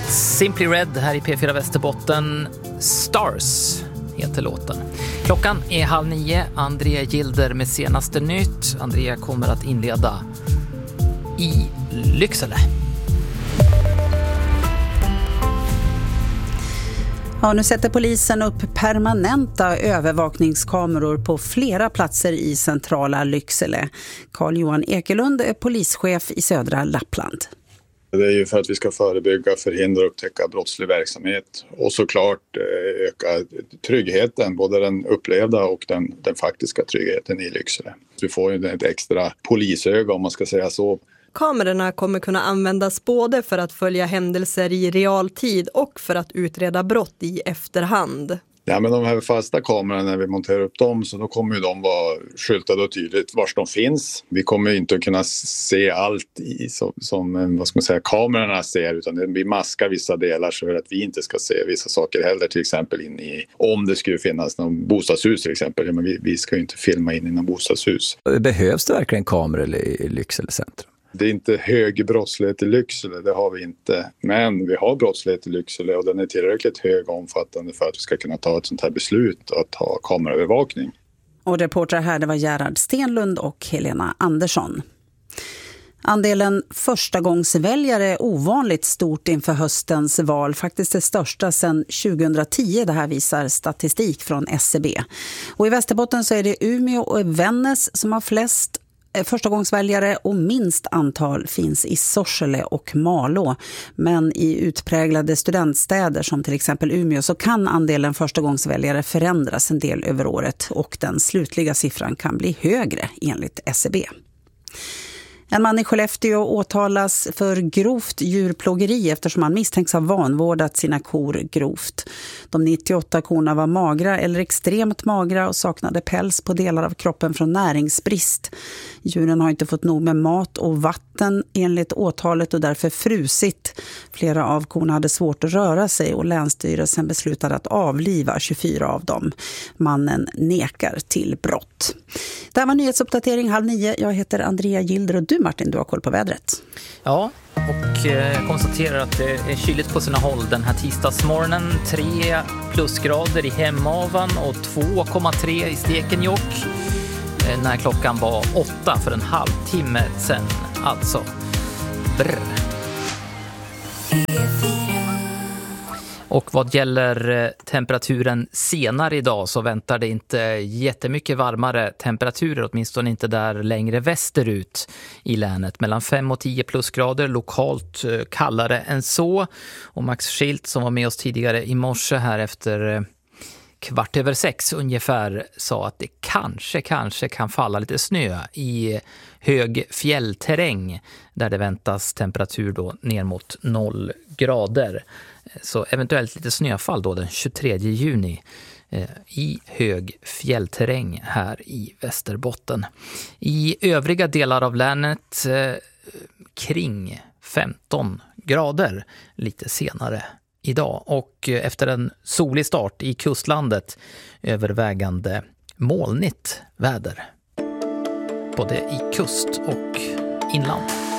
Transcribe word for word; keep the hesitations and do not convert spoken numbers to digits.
Simply Red här i P fyra Västerbotten. Stars heter låten. Klockan är halv nio. Andrea Gilder med senaste nytt. Andrea kommer att inleda i Lycksele. Ja, nu sätter polisen upp permanenta övervakningskameror på flera platser i centrala Lycksele. Carl-Johan Ekelund är polischef i södra Lappland. Det är ju för att vi ska förebygga, förhindra och upptäcka brottslig verksamhet och såklart öka tryggheten, både den upplevda och den, den faktiska tryggheten i Lycksele. Vi får ju ett extra polisöga, om man ska säga så. Kamerorna kommer kunna användas både för att följa händelser i realtid och för att utreda brott i efterhand. Ja, men de här fasta kamerorna, när vi monterar upp dem, så då kommer ju de vara skyltade och tydligt var de finns. Vi kommer ju inte att kunna se allt i, som, som vad ska man säga, kamerorna ser, utan vi maskar vissa delar så att vi inte ska se vissa saker heller, till exempel in i, om det skulle finnas någon bostadshus till exempel. Ja, men vi, vi ska ju inte filma in i någon bostadshus. Behövs det verkligen kameror i Lycksele centrum? Det är inte hög brottslighet i Lycksele, det har vi inte. Men vi har brottslighet i Lycksele och den är tillräckligt hög och omfattande för att vi ska kunna ta ett sånt här beslut att ha kameraövervakning. Och reportrar här, det var Gerhard Stenlund och Helena Andersson. Andelen förstagångsväljare är ovanligt stort inför höstens val, faktiskt det största sedan tjugohundratio. Det här visar statistik från S C B. Och i Västerbotten så är det Umeå och Vännäs som har flest förstagångsväljare och minst antal finns i Sorsele och Malå. Men i utpräglade studentstäder som till exempel Umeå så kan andelen förstagångsväljare förändras en del över året och den slutliga siffran kan bli högre enligt S C B. En man i Skellefteå åtalas för grovt djurplågeri eftersom han misstänks ha vanvårdat sina kor grovt. De nittioåtta korna var magra eller extremt magra och saknade päls på delar av kroppen från näringsbrist. Djuren har inte fått nog med mat och vatten enligt åtalet och därför frusit. Flera av korna hade svårt att röra sig och länsstyrelsen beslutade att avliva tjugofyra av dem. Mannen nekar till brott. Det här var nyhetsuppdatering halv nio. Jag heter Andrea Gilder och du Martin, du har koll på vädret. Ja, och eh, konstaterar att det är kyligt på sina håll den här tisdagsmorgonen. Tre plusgrader i Hemavan och två komma tre i Stekenjokk. Eh, när klockan var åtta för en halvtimme sedan. Alltså, brr. Och vad gäller temperaturen senare idag så väntar det inte jättemycket varmare temperaturer, åtminstone inte där längre västerut i länet. Mellan fem och tio plusgrader, lokalt kallare än så. Och Max Schilt som var med oss tidigare i morse här efter kvart över sex ungefär sa att det kanske, kanske kan falla lite snö i hög fjällterräng där det väntas temperatur då ner mot noll grader. Så eventuellt lite snöfall då den tjugotredje juni eh, i hög fjällterräng här i Västerbotten. I övriga delar av länet eh, kring femton grader lite senare idag. Och eh, efter en solig start i kustlandet övervägande molnigt väder. Både i kust och inland.